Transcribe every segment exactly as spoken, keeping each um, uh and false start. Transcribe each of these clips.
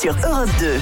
sur Europe deux.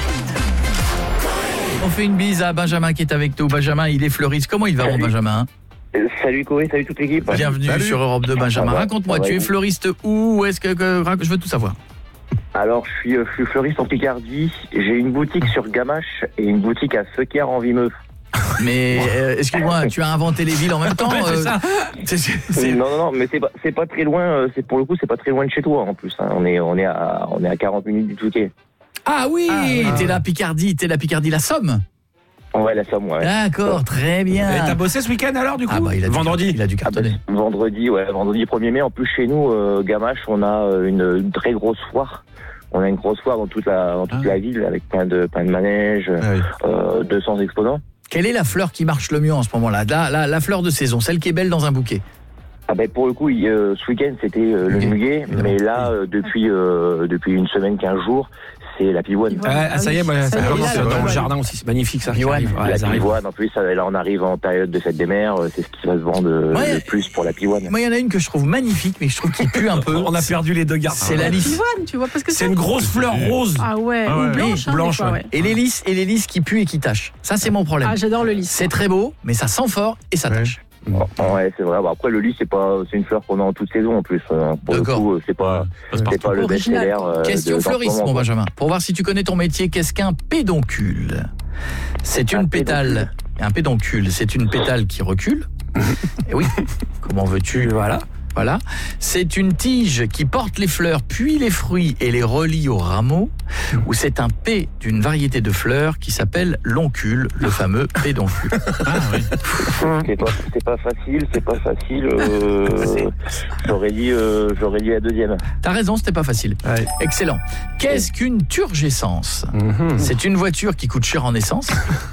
On fait une bise à Benjamin qui est avec nous. Benjamin, il est fleuriste. Comment il va, mon Benjamin? Euh, Salut Corée, salut toute l'équipe. Bienvenue Salut. sur Europe deux, Benjamin. va, Raconte-moi, ça va, tu es vous fleuriste où? Où est-ce que, que je veux tout savoir. Alors, je suis, euh, je suis fleuriste en Picardie. J'ai une boutique sur Gamache et une boutique à Feuquières en Vimeux. Mais euh, excuse-moi, tu as inventé les villes en même temps. Ouais, c'est euh, ça. c'est- c'est- c'est- Non, non, non, mais c'est pas, c'est pas très loin. euh, C'est pour le coup, c'est pas très loin de chez toi en plus. hein. On est, on est à, on est à quarante minutes du Touquet. Ah oui, Ah, t'es la Picardie, t'es la Picardie, la Somme. Ouais, la Somme, ouais. D'accord, très Et bien. t'as bossé ce week-end alors du coup? Ah bah il a dû Vendredi. cartonner, il a dû Ah bah, cartonner. vendredi, ouais, vendredi premier mai. En plus, chez nous, euh, Gamache, on a euh, une, une très grosse foire. On a une grosse foire dans toute la, dans toute Ah. la ville avec plein de, plein de manèges, euh, deux cents exposants. Quelle est la fleur qui marche le mieux en ce moment-là, la, la, la fleur de saison, celle qui est belle dans un bouquet? Ah ben pour le coup, il- euh, ce week-end c'était euh, le Muguet, muguet, évidemment. mais là euh, depuis euh, depuis une semaine, quinze jours, c'est la pivoine. Ah, ah, ça y est, moi, ça y est, commence là, dans ouais. le jardin aussi, c'est magnifique ça. qui Pivoine. arrive. Ouais, la ça arrive. pivoine, en plus, ça- là on arrive en période de fête des mères, euh, c'est ce qui va se vendre euh, Ouais. le plus pour la pivoine. Moi, il y en a une que je trouve magnifique, mais je trouve qu'il pue un peu. On a perdu les deux garçons. C'est la lys. Pivoine, tu vois, parce que C'est une grosse fleur rose. Ah ouais, Ah ouais. ou blanche, hein, Blanche, des fois, ouais. ouais. Et les lys, et les lys qui puent et qui tâchent. Ça, c'est mon problème. Ah, j'adore le lys. C'est très beau, mais ça sent fort et ça Ouais. tâche. Bon, ouais, c'est vrai. Bon, après le lys, c'est pas, c'est une fleur qu'on a en toute saison en plus. euh, Pour le D'accord. coup, euh, c'est pas, c'est pas le Original. best-seller. euh, Question de- dans ce fleuriste, moment, mon quoi. Benjamin. Pour voir si tu connais ton métier, qu'est-ce qu'un pédoncule? C'est une Un pétale. Un pédoncule, c'est une pétale qui recule. Et oui, comment veux-tu? Voilà. Voilà. C'est une tige qui porte les fleurs, puis les fruits et les relie au rameau. Ou c'est un P d'une variété de fleurs qui s'appelle l'oncule, le fameux pédoncule. Ah oui. C'est pas, c'est pas facile, c'est pas facile. euh, j'aurais dit, euh, j'aurais dit la deuxième. T'as raison, c'était pas facile. Ouais. Excellent. Qu'est-ce qu'une turgescence? Mhm. C'est une voiture qui coûte cher en essence.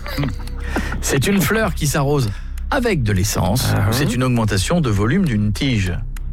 C'est une fleur qui s'arrose avec de l'essence. Ah. Ou c'est une augmentation de volume d'une tige.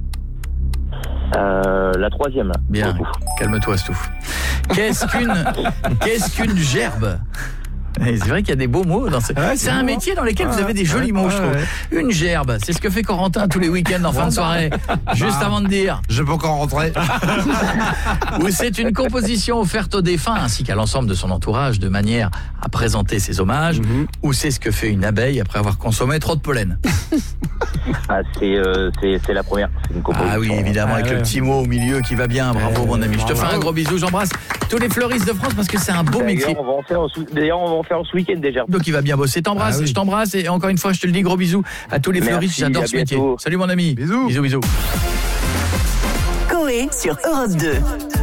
Euh, la troisième. Bien, pour le coup. calme-toi, Stouff. Qu'est-ce qu'une qu'est-ce qu'une gerbe? Et c'est vrai qu'il y a des beaux mots dans ce... Ouais, c'est un beau. métier dans lequel vous Ouais, avez des jolis ouais, mots, je ouais, trouve. ouais. Une gerbe, c'est ce que fait Corentin tous les week-ends en fin de soirée, juste avant de dire. Je peux encore rentrer. Ou c'est une composition offerte aux défunts ainsi qu'à l'ensemble de son entourage de manière à présenter ses hommages. Mhm. Ou c'est ce que fait une abeille après avoir consommé trop de pollen. Ah, c'est, euh, c'est, c'est la première. C'est une composition. Ah oui, évidemment, Ah avec ouais. le petit mot au milieu qui va bien. Bravo, Euh, mon ami. Je te bravo. fais un gros bisou. J'embrasse tous les fleuristes de France parce que c'est un beau métier. D'ailleurs, on va en faire, ce- d'ailleurs, on va en faire ce week-end déjà. Donc il va bien bosser. T'embrasse, Ah oui. je t'embrasse et encore une fois, je te le dis, gros bisous à tous les Merci, fleuristes. J'adore à ce métier. bientôt. Salut mon ami. Bisous. Bisous, bisous. Coé sur Europe deux.